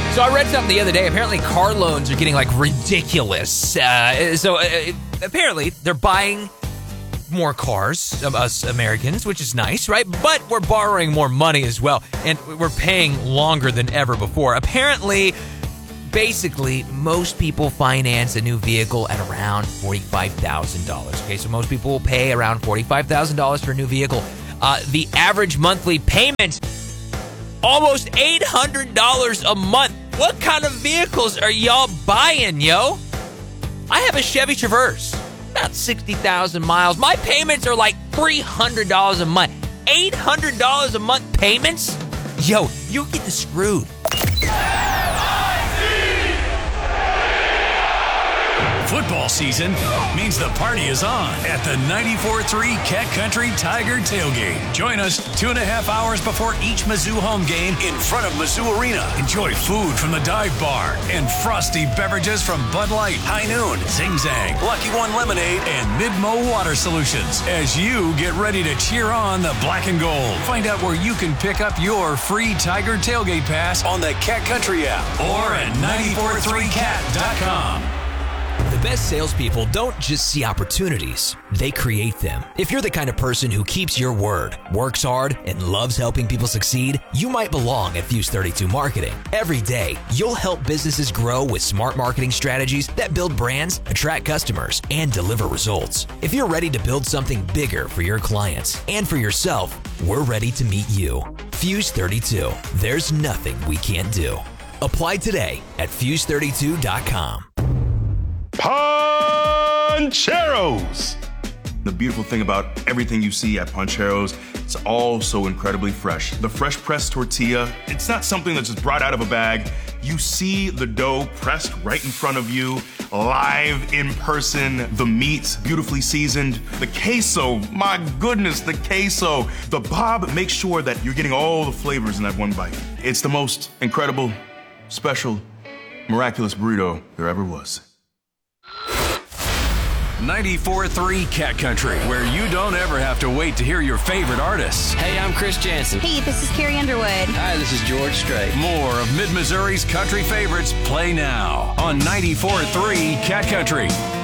So I read something the other day. Apparently, car loans are getting ridiculous. Apparently, they're buying more cars, us Americans, which is nice, right? But we're borrowing more money as well, and we're paying longer than ever before. Apparently, basically, most people finance a new vehicle at around $45,000. Okay, so most people will pay around $45,000 for a new vehicle. The average monthly payment, almost $800 a month. What kind of vehicles are y'all buying, yo? I have a Chevy Traverse, about 60,000 miles. My payments are like $300 a month. $800 a month payments? Yo, you're getting screwed. Football season means the party is on at the 94.3 Cat Country Tiger Tailgate. Join us 2.5 hours before each Mizzou home game in front of Mizzou Arena. Enjoy food from the dive bar and frosty beverages from Bud Light, High Noon, Zing Zang, Lucky One Lemonade, and Midmo Water Solutions as you get ready to cheer on the black and gold. Find out where you can pick up your free Tiger Tailgate Pass on the Cat Country app or at 943cat.com. The best salespeople don't just see opportunities, they create them. If you're the kind of person who keeps your word, works hard, and loves helping people succeed, you might belong at Fuse 32 Marketing. Every day, you'll help businesses grow with smart marketing strategies that build brands, attract customers, and deliver results. If you're ready to build something bigger for your clients and for yourself, we're ready to meet you. Fuse 32. There's nothing we can't do. Apply today at Fuse32.com. Pancheros! The beautiful thing about everything you see at Pancheros, it's all so incredibly fresh. The fresh pressed tortilla, it's not something that's just brought out of a bag. You see the dough pressed right in front of you, live in person. The meat, beautifully seasoned. The queso, my goodness, the queso. The Bob makes sure that you're getting all the flavors in that one bite. It's the most incredible, special, miraculous burrito there ever was. 94.3 Cat Country, where you don't ever have to wait to hear your favorite artists. Hey, I'm Chris Jansen. Hey, this is Carrie Underwood. Hi, this is George Strait. More of Mid-Missouri's country favorites play now on 94.3 Cat Country.